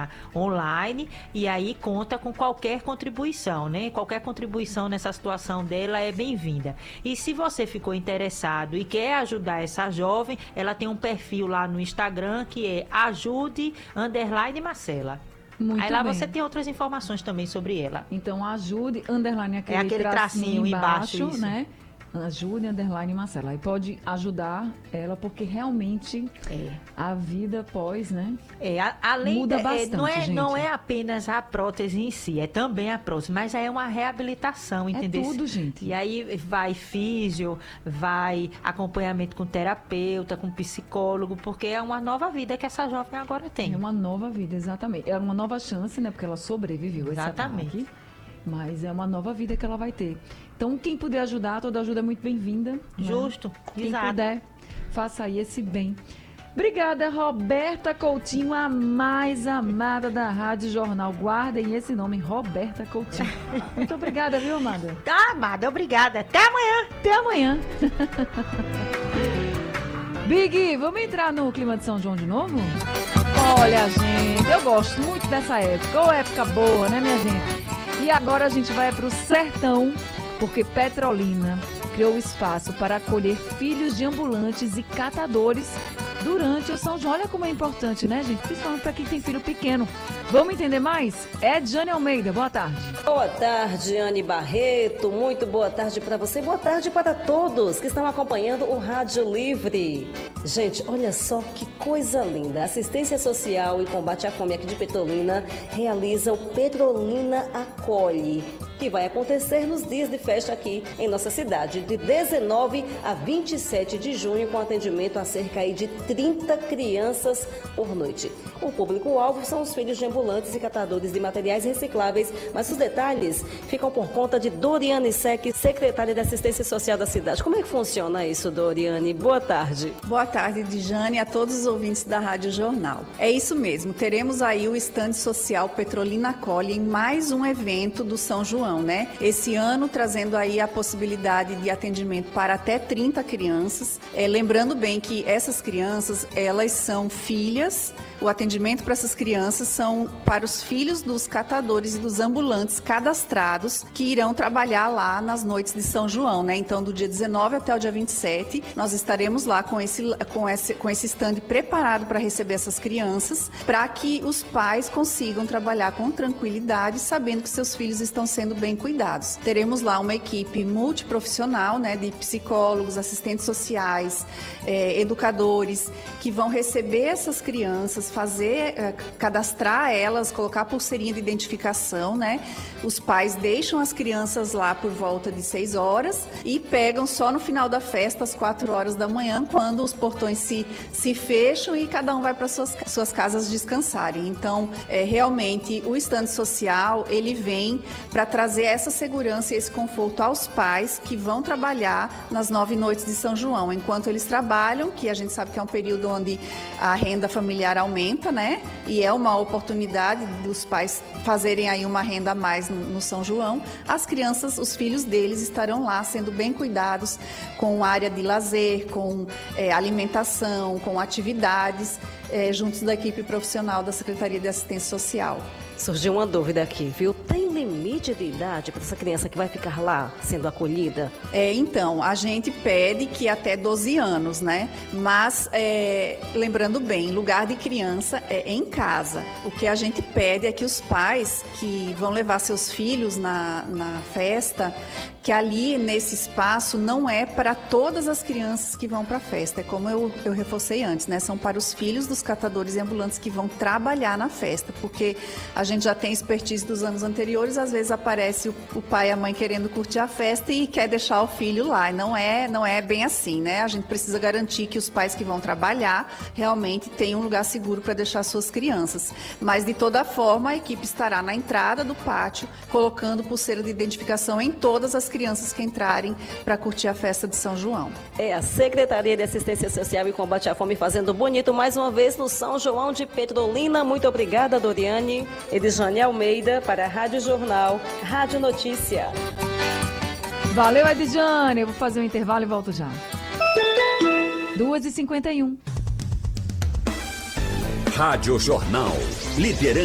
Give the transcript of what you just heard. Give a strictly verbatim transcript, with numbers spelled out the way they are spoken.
forma online, e aí conta com qualquer contribuição, né? Qualquer contribuição nessa situação dela é bem-vinda. E se você ficou interessado e quer ajudar essa jovem, ela tem um perfil lá no Instagram que é ajude underline Marcela. Muito Aí lá bem. você tem outras informações também sobre ela. Então, ajude, underline aquele, É aquele tracinho embaixo, embaixo, isso. né? Ajude, underline Marcela. Aí pode ajudar ela, porque realmente É. a vida após, né? É, a, além Muda de, bastante, é, não, é, gente. não é apenas a prótese em si, é também a prótese, mas é uma reabilitação, entendeu? É tudo, gente. E aí vai físio, vai acompanhamento com terapeuta, com psicólogo, porque é uma nova vida que essa jovem agora tem. É uma nova vida, exatamente. É uma nova chance, né? Porque ela sobreviveu. Exatamente. Esse ataque, mas é uma nova vida que ela vai ter. Então, quem puder ajudar, toda ajuda é muito bem-vinda. Né? Justo, Quem exato. puder, faça aí esse bem. Obrigada, Roberta Coutinho, a mais amada da Rádio Jornal. Guardem esse nome, Roberta Coutinho. Muito obrigada, viu, amada? Tá, amada, obrigada. Até amanhã. Até amanhã. Big, vamos entrar no clima de São João de novo? Olha, gente, eu gosto muito dessa época. Ô, época boa, né, minha gente? E agora a gente vai para o sertão, porque Petrolina criou espaço para acolher filhos de ambulantes e catadores durante o São João. Olha como é importante, né, gente? Principalmente para quem tem filho pequeno. Vamos entender mais? É Jane Almeida, boa tarde. Boa tarde, Anne Barreto. Muito boa tarde para você. Boa tarde para todos que estão acompanhando o Rádio Livre. Gente, olha só que coisa linda. Assistência Social e Combate à Fome aqui de Petrolina realiza o Petrolina Acolhe, que vai acontecer nos dias de festa aqui em nossa cidade, de dezenove a vinte e sete de junho, com atendimento a cerca aí de trinta crianças por noite. O público-alvo são os filhos de ambulantes e catadores de materiais recicláveis, mas os detalhes ficam por conta de Doriane Sec, secretária de Assistência Social da cidade. Como é que funciona isso, Doriane? Boa tarde. Boa tarde, Dijane, a todos os ouvintes da Rádio Jornal. É isso mesmo, teremos aí o estande social Petrolina Acolhe em mais um evento do São João, né? Esse ano trazendo aí a possibilidade de atendimento para até trinta crianças. É, lembrando bem que essas crianças, elas são filhas. O atendimento para essas crianças são para os filhos dos catadores e dos ambulantes cadastrados que irão trabalhar lá nas noites de São João, né? Então, do dia dezenove até o dia vinte e sete, nós estaremos lá com esse, com esse, com esse stand preparado para receber essas crianças, para que os pais consigam trabalhar com tranquilidade, sabendo que seus filhos estão sendo bem cuidados. Teremos lá uma equipe multiprofissional, né, de psicólogos, assistentes sociais, eh, educadores, que vão receber essas crianças, fazer, eh, cadastrar elas, colocar a pulseirinha de identificação, né? Os pais deixam as crianças lá por volta de seis horas e pegam só no final da festa, às quatro horas da manhã, quando os portões se, se fecham e cada um vai para suas, suas casas descansarem. Então, é, realmente, o estande social, ele vem para trazer essa segurança e esse conforto aos pais que vão trabalhar nas nove noites de São João. Enquanto eles trabalham, que a gente sabe que é um período onde a renda familiar aumenta, né? E é uma oportunidade dos pais fazerem aí uma renda a mais no, no São João. As crianças, os filhos deles estarão lá sendo bem cuidados com área de lazer, com é, alimentação, com atividades, é, juntos da equipe profissional da Secretaria de Assistência Social. Surgiu uma dúvida aqui, viu? Tem limite de idade para essa criança que vai ficar lá sendo acolhida? É, então, a gente pede que até doze anos, né? Mas, é, lembrando bem, lugar de criança é em casa. O que a gente pede é que os pais que vão levar seus filhos na, na festa, que ali nesse espaço não é para todas as crianças que vão para a festa. É como eu, eu reforcei antes, né? São para os filhos dos catadores e ambulantes que vão trabalhar na festa, porque a gente já tem expertise dos anos anteriores, às vezes aparece o, o pai e a mãe querendo curtir a festa e quer deixar o filho lá. E não é, não é bem assim, né? A gente precisa garantir que os pais que vão trabalhar realmente tenham um lugar seguro para deixar suas crianças. Mas, de toda forma, a equipe estará na entrada do pátio, colocando pulseira de identificação em todas as crianças que entrarem para curtir a festa de São João. É a Secretaria de Assistência Social e Combate à Fome fazendo bonito mais uma vez no São João de Petrolina. Muito obrigada, Doriane. Edjane Almeida para a Rádio Jornal, Rádio Notícia. Valeu, Edjane. Eu vou fazer um intervalo e volto já. duas e cinquenta e um. Rádio Jornal, liderando.